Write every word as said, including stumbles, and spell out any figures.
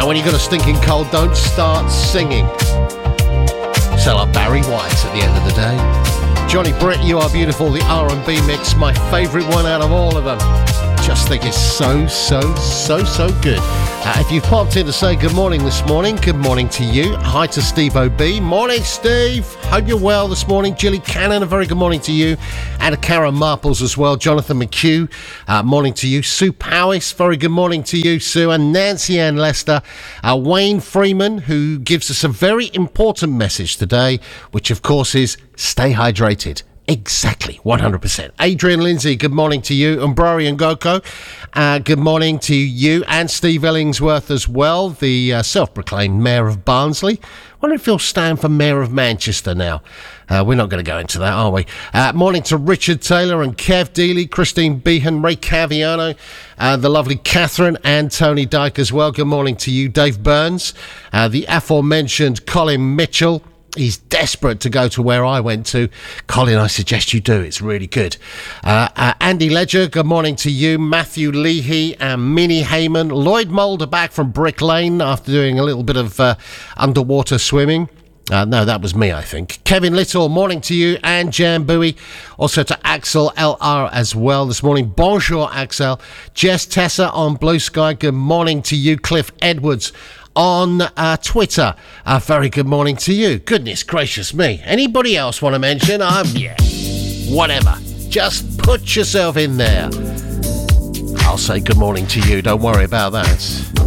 And when you've got a stinking cold, don't start singing. Sound like Barry White at the end of the day. Johnny Britt, You Are Beautiful, the R and B mix, my favourite one out of all of them. Just think it's so, so, so, so good. Uh, if you've popped in to say good morning this morning, good morning to you. Hi to Steve O B. Morning, Steve. Hope you're well this morning. Jilly Cannon, a very good morning to you. And to Karen Marples as well. Jonathan McHugh, uh, morning to you. Sue Powis, very good morning to you, Sue. And Nancy Ann Lester. Uh, Wayne Freeman, who gives us a very important message today, which of course is stay hydrated. Exactly, one hundred percent. Adrian Lindsay, good morning to you. Umbrari and Goko, uh, good morning to you. And Steve Ellingsworth as well, the uh, self-proclaimed Mayor of Barnsley. I wonder if he'll stand for Mayor of Manchester now. Uh, we're not going to go into that, are we? Uh, morning to Richard Taylor and Kev Dealey, Christine Behan, Ray Caviano, uh, the lovely Catherine and Tony Dyke as well. Good morning to you. Dave Burns, uh, the aforementioned Colin Mitchell. He's desperate to go to where I went to. Colin, I suggest you do. It's really good. Uh, uh, Andy Ledger, good morning to you. Matthew Leahy and Minnie Heyman. Lloyd Mulder back from Brick Lane after doing a little bit of uh, underwater swimming. Uh, no, that was me, I think. Kevin Little, morning to you. And Jan Bowie. Also to Axel L R as well this morning. Bonjour, Axel. Jess Tessa on Blue Sky. Good morning to you. Cliff Edwards on uh, Twitter. A very good morning to you. Goodness gracious me. Anybody else want to mention? Um, yeah, whatever. Just put yourself in there. I'll say good morning to you. Don't worry about that.